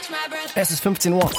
Es ist 15 Uhr.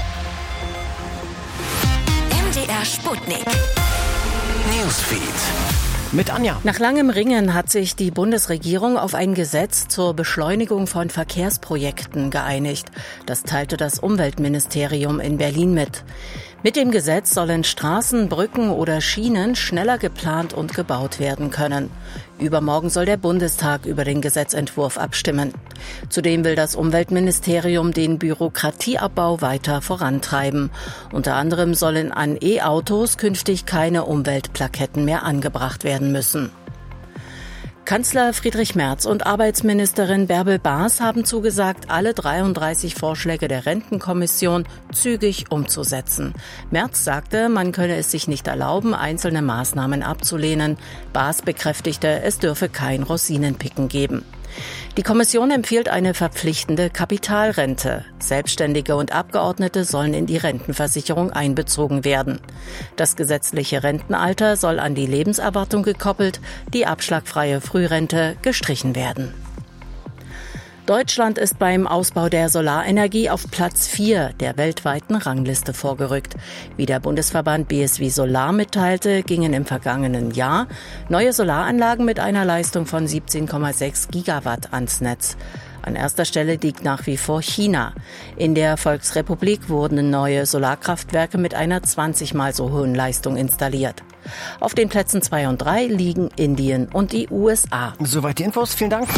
MDR Sputnik. Newsfeed. Mit Anja. Nach langem Ringen hat sich die Bundesregierung auf ein Gesetz zur Beschleunigung von Verkehrsprojekten geeinigt. Das teilte das Umweltministerium in Berlin mit. Mit dem Gesetz sollen Straßen, Brücken oder Schienen schneller geplant und gebaut werden können. Übermorgen soll der Bundestag über den Gesetzentwurf abstimmen. Zudem will das Umweltministerium den Bürokratieabbau weiter vorantreiben. Unter anderem sollen an E-Autos künftig keine Umweltplaketten mehr angebracht werden müssen. Kanzler Friedrich Merz und Arbeitsministerin Bärbel Baas haben zugesagt, alle 33 Vorschläge der Rentenkommission zügig umzusetzen. Merz sagte, man könne es sich nicht erlauben, einzelne Maßnahmen abzulehnen. Baas bekräftigte, es dürfe kein Rosinenpicken geben. Die Kommission empfiehlt eine verpflichtende Kapitalrente. Selbstständige und Abgeordnete sollen in die Rentenversicherung einbezogen werden. Das gesetzliche Rentenalter soll an die Lebenserwartung gekoppelt, die abschlagfreie Frührente gestrichen werden. Deutschland ist beim Ausbau der Solarenergie auf Platz 4 der weltweiten Rangliste vorgerückt. Wie der Bundesverband BSW Solar mitteilte, gingen im vergangenen Jahr neue Solaranlagen mit einer Leistung von 17,6 Gigawatt ans Netz. An erster Stelle liegt nach wie vor China. In der Volksrepublik wurden neue Solarkraftwerke mit einer 20-mal so hohen Leistung installiert. Auf den Plätzen 2 und 3 liegen Indien und die USA. Soweit die Infos. Vielen Dank.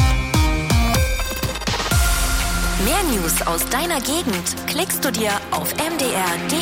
Mehr News aus deiner Gegend klickst du dir auf mdr.de.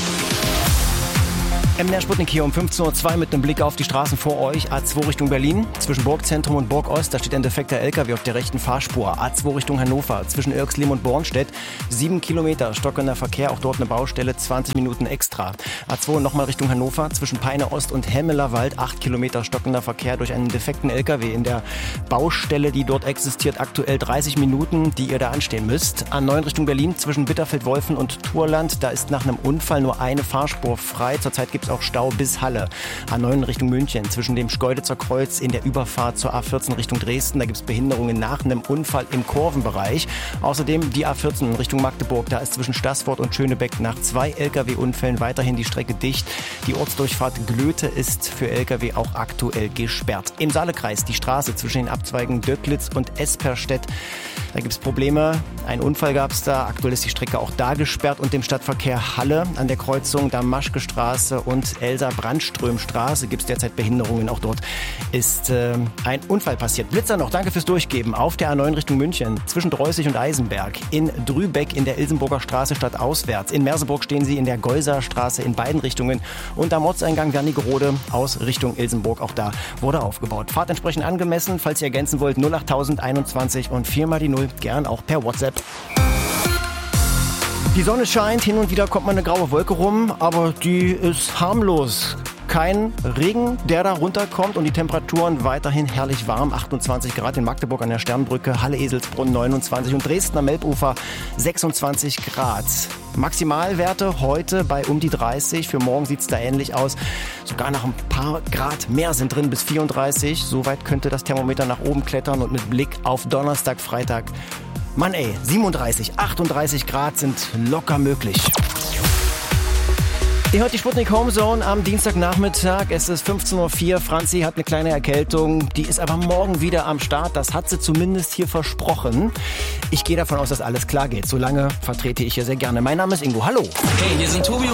MDR Sputnik hier um 15.02 Uhr mit einem Blick auf die Straßen vor euch. A2 Richtung Berlin, zwischen Burgzentrum und Burgost, da steht ein defekter LKW auf der rechten Fahrspur. A2 Richtung Hannover, zwischen Irxlim und Bornstedt, 7 Kilometer stockender Verkehr, auch dort eine Baustelle, 20 Minuten extra. A2 nochmal Richtung Hannover, zwischen Peine Ost und Hemmelerwald, 8 Kilometer stockender Verkehr durch einen defekten LKW in der Baustelle, die dort existiert, aktuell 30 Minuten, die ihr da anstehen müsst. A9 Richtung Berlin, zwischen Bitterfeld-Wolfen und Thurland, da ist nach einem Unfall nur eine Fahrspur frei. Zurzeit gibt es auch Stau bis Halle. A9 Richtung München, zwischen dem Schkeuditzer Kreuz in der Überfahrt zur A14 Richtung Dresden. Da gibt es Behinderungen nach einem Unfall im Kurvenbereich. Außerdem die A14 Richtung Magdeburg. Da ist zwischen Staßfurt und Schönebeck nach 2 Lkw-Unfällen weiterhin die Strecke dicht. Die Ortsdurchfahrt Glöte ist für Lkw auch aktuell gesperrt. Im Saalekreis die Straße zwischen den Abzweigen Döcklitz und Esperstedt. Da gibt es Probleme. Ein Unfall gab es da. Aktuell ist die Strecke auch da gesperrt. Und im Stadtverkehr Halle an der Kreuzung Damaschke Straße und Elsa-Brandström-Straße gibt es derzeit Behinderungen. Auch dort ist ein Unfall passiert. Blitzer noch, danke fürs Durchgeben. Auf der A9 Richtung München, zwischen Dreußig und Eisenberg. In Drübeck in der Ilsenburger Straße stadtauswärts. In Merseburg stehen sie in der Geuser Straße in beiden Richtungen. Und am Ortseingang Wernigerode aus Richtung Ilsenburg. Auch da wurde aufgebaut. Fahrt entsprechend angemessen. Falls ihr ergänzen wollt, 08021 und 4 mal die 0. Gern auch per WhatsApp. Die Sonne scheint, hin und wieder kommt mal eine graue Wolke rum, aber die ist harmlos. Kein Regen, der da runterkommt und die Temperaturen weiterhin herrlich warm. 28 Grad in Magdeburg an der Sternbrücke, Halle-Eselsbrunn 29 und Dresden am Elbufer 26 Grad. Maximalwerte heute bei um die 30. Für morgen sieht es da ähnlich aus. Sogar noch ein paar Grad mehr sind drin, bis 34. Soweit könnte das Thermometer nach oben klettern und mit Blick auf Donnerstag, Freitag. Mann ey, 37, 38 Grad sind locker möglich. Ihr hört die Sputnik Homezone am Dienstagnachmittag. Es ist 15.04 Uhr. Franzi hat eine kleine Erkältung. Die ist aber morgen wieder am Start. Das hat sie zumindest hier versprochen. Ich gehe davon aus, dass alles klar geht. Solange vertrete ich hier sehr gerne. Mein Name ist Ingo. Hallo. Hey, hier sind Tobi